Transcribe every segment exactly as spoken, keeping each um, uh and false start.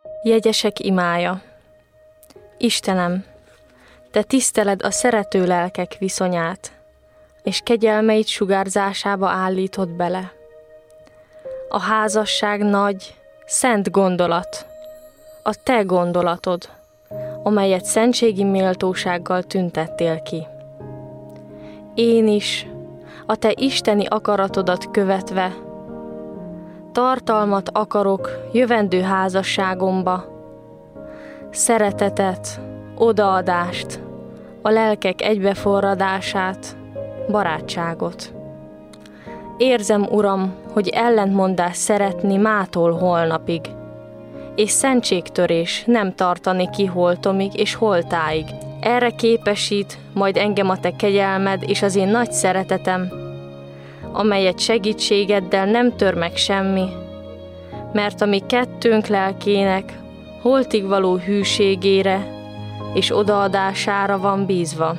Jegyesek imája. Istenem, Te tiszteled a szerető lelkek viszonyát, és kegyelmeid sugárzásába állítod bele. A házasság nagy, szent gondolat, a Te gondolatod, amelyet szentségi méltósággal tüntettél ki. Én is, a Te isteni akaratodat követve, tartalmat akarok jövendő házasságomba, szeretetet, odaadást, a lelkek egybeforradását, barátságot. Érzem, Uram, hogy ellentmondás szeretni mától holnapig, és szentségtörés nem tartani ki holtomig és holtáig. Erre képesít majd engem a Te kegyelmed és az én nagy szeretetem, amelyet segítségeddel nem tör meg semmi, mert ami kettőnk lelkének holtig való hűségére és odaadására van bízva.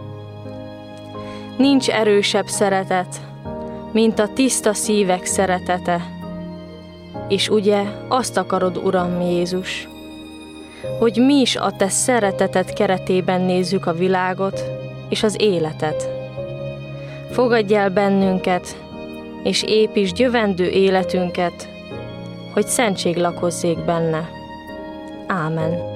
Nincs erősebb szeretet, mint a tiszta szívek szeretete, és ugye azt akarod, Uram Jézus, hogy mi is a Te szereteted keretében nézzük a világot és az életet. Fogadj el bennünket, és építsd jövendő életünket, hogy szentség lakozzék benne. Ámen.